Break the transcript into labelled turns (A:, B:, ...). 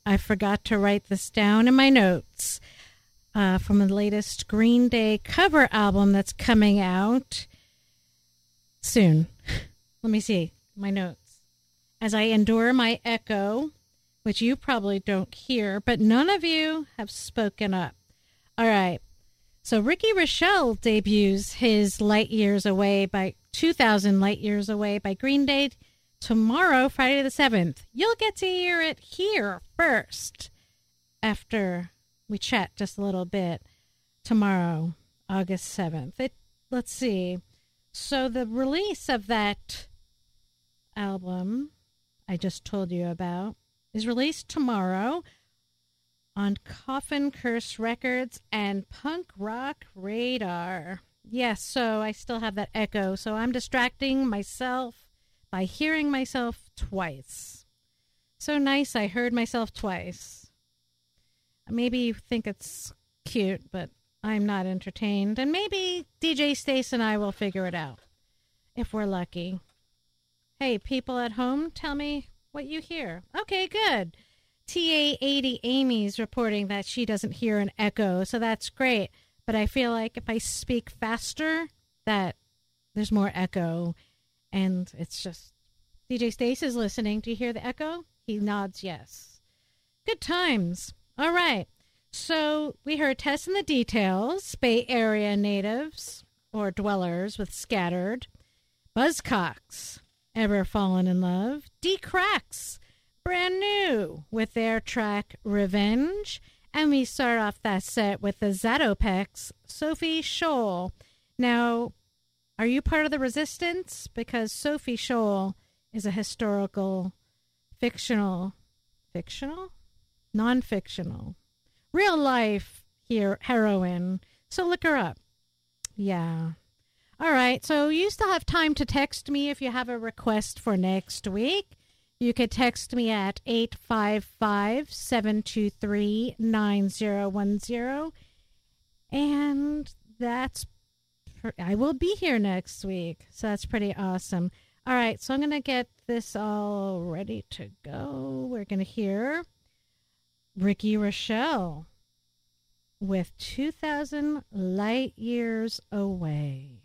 A: I forgot to write this down in my notes from the latest Green Day cover album that's coming out soon. Let me see my notes. As I endure my echo, which you probably don't hear, but none of you have spoken up. All right. So Ricky Rochelle debuts his 2000 Light Years Away by Green Day tomorrow, Friday the 7th. You'll get to hear it here first after we chat just a little bit tomorrow, August 7th. Let's see. So the release of that album I just told you about is released tomorrow on Coffin Curse Records and Punk Rock Radar. Yes, so I still have that echo, so I'm distracting myself by hearing myself twice. So nice, I heard myself twice. Maybe you think it's cute, but I'm not entertained. And maybe DJ Stace and I will figure it out, if we're lucky. Hey, people at home, tell me what you hear. Okay, good. TA80 Amy's reporting that she doesn't hear an echo, so that's great. But I feel like if I speak faster, that there's more echo. And it's just, DJ Stace is listening. Do you hear the echo? He nods yes. Good times. All right. So we heard Tess in the Details, Bay Area natives or dwellers with Scattered, Buzzcocks, Ever Fallen in Love, D-Cracks, brand new with their track Revenge. And we start off that set with the Zatopex, Sophie Scholl. Now, are you part of the resistance? Because Sophie Scholl is a historical, non-fictional, real life heroine. So look her up. Yeah. All right. So you still have time to text me if you have a request for next week. You could text me at 855-723-9010. And I will be here next week. So that's pretty awesome. All right. So I'm going to get this all ready to go. We're going to hear Ricky Rochelle with 2000 Light Years Away.